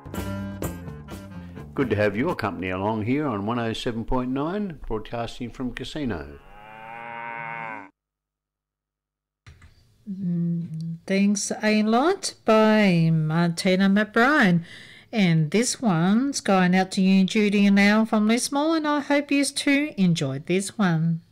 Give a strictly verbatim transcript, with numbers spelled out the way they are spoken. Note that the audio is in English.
Good to have your company along here on one oh seven point nine, broadcasting from Casino. Mm, thanks a lot by Martina McBride. And this one's going out to you, Judy and Al from Lismore, and I hope you too enjoyed this one.